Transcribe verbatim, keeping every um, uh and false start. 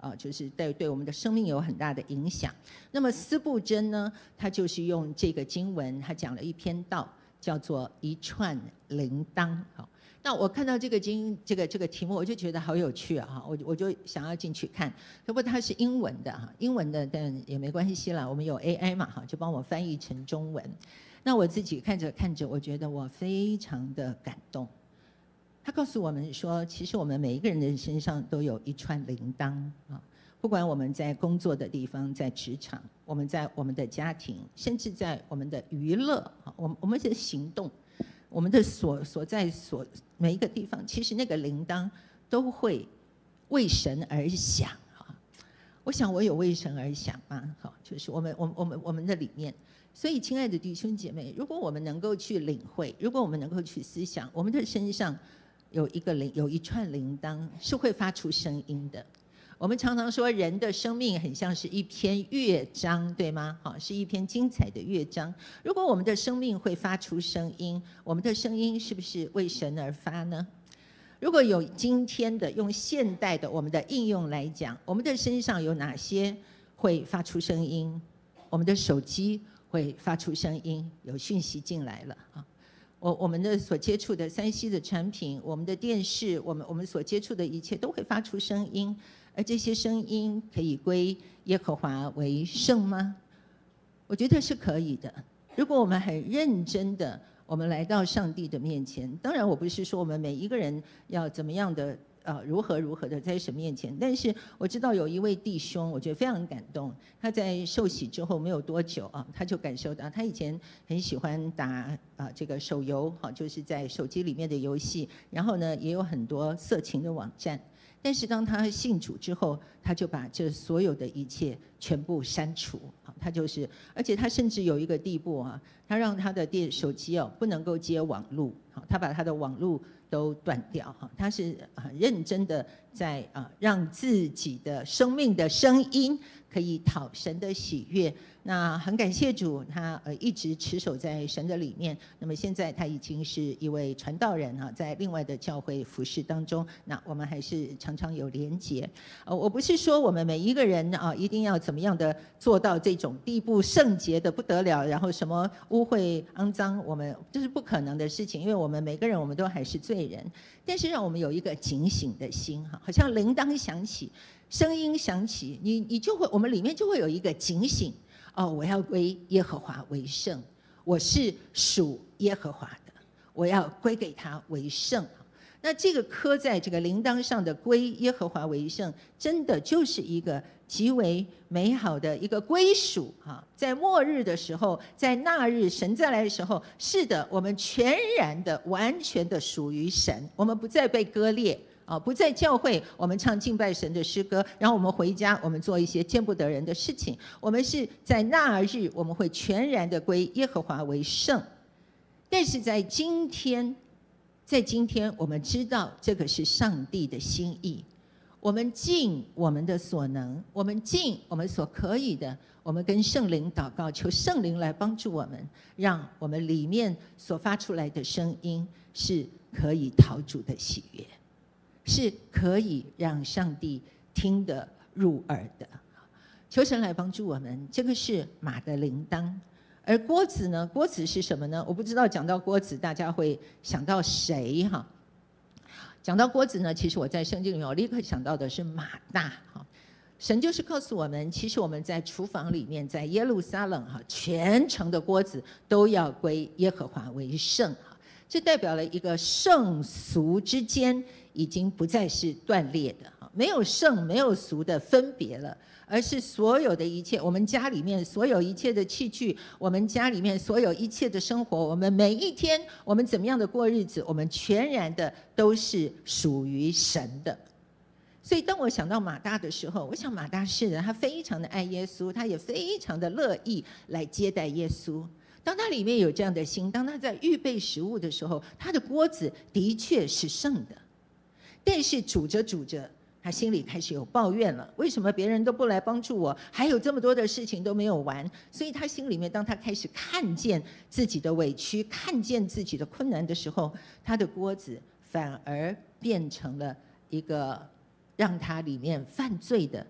啊，就是对对我们的生命有很大的影响。那么司布真呢，他就是用这个经文，他讲了一篇道，叫做一串铃铛。好，那我看到这个经这个这个题目，我就觉得好有趣啊！我我就想要进去看。不过它是英文的哈，英文的，但也没关系啦，我们有 A I 嘛哈，就帮我翻译成中文。那我自己看着看着，我觉得我非常的感动。他告诉我们说，其实我们每一个人的身上都有一串铃铛啊，不管我们在工作的地方，在职场，我们在我们的家庭，甚至在我们的娱乐啊，我们我们的行动，我们的所所在所每一个地方，其实那个铃铛都会为神而响啊。我想我有为神而响吗？好，就是我们我们我们我们的里面。所以，亲爱的弟兄姐妹，如果我们能够去领会，如果我们能够去思想，我们的身上有一个铃，有一串铃铛是会发出声音的。我们常常说，人的生命很像是一篇乐章，对吗？好，是一篇精彩的乐章。如果我们的生命会发出声音，我们的声音是不是为神而发呢？如果有今天的用现代的我们的应用来讲，我们的身上有哪些会发出声音？我们的手机会发出声音，有讯息进来了啊！我我们的所接触的三 C 的产品，我们的电视，我们我们所接触的一切都会发出声音，而这些声音可以归耶和华为圣吗？我觉得是可以的。如果我们很认真的，我们来到上帝的面前，当然我不是说我们每一个人要怎么样的。呃，如何如何的在神面前，但是我知道有一位弟兄，我觉得非常感动。他在受洗之后没有多久啊，他就感受到，他以前很喜欢打啊、呃、这个手游，好，就是在手机里面的游戏，然后呢也有很多色情的网站。但是当他信主之后，他就把这所有的一切全部删除。他就是，而且他甚至有一个地步啊，他让他的电手机哦不能够接网路，好，他把他的网路都断掉哈，他是很认真的在啊让自己的生命的声音可以讨神的喜悦。那很感谢主，他呃一直持守在神的里面。那么现在他已经是一位传道人哈，在另外的教会服事当中，那我们还是常常有连结。呃，我不是说我们每一个人啊一定要怎么样的做到这种地步圣洁的不得了，然后什么污秽肮脏，我们这是不可能的事情，因为我们每个人我们都还是罪人。但是让我们有一个警醒的心哈，好像铃铛响起，声音响起，你你就会我们里面就会有一个警醒。哦，我要归耶和华为圣，我是属耶和华的，我要归给他为圣。那这个刻在这个铃铛上的归耶和华为圣，真的就是一个极为美好的一个归属哈。在末日的时候，在那日神再来的时候，是的，我们全然的、完全的属于神，我们不再被割裂。啊，不在教会，我们唱敬拜神的诗歌，然后我们回家，我们做一些见不得人的事情。我们是在那日，我们会全然的归耶和华为圣。但是在今天，在今天，我们知道这个是上帝的心意。我们尽我们的所能，我们尽我们所可以的，我们跟圣灵祷告，求圣灵来帮助我们，让我们里面所发出来的声音是可以讨主的喜悦。是可以让上帝听得入耳的，求神来帮助我们。这个是马的铃铛，而锅子呢？锅子是什么呢？我不知道。讲到锅子，大家会想到谁哈？讲到锅子呢，其实我在圣经里，我立刻想到的是马大哈。神就是告诉我们，其实我们在厨房里面，在耶路撒冷哈，全城的锅子都要归耶和华为圣哈。这代表了一个圣俗之间已经不再是断裂的，没有圣没有俗的分别了，而是所有的一切，我们家里面所有一切的器具，我们家里面所有一切的生活，我们每一天我们怎么样的过日子，我们全然的都是属于神的。所以当我想到马大的时候，我想马大是人，他非常的爱耶稣，他也非常的乐意来接待耶稣。当他里面有这样的心，当他在预备食物的时候，他的锅子的确是圣的。但是煮着煮着，他心里开始有抱怨了，为什么别人都不来帮助我，还有这么多的事情都没有完？所以他心里面，当他开始看见自己的委屈，看见自己的困难的时候，他的锅子反而变成了一个让他里面犯罪的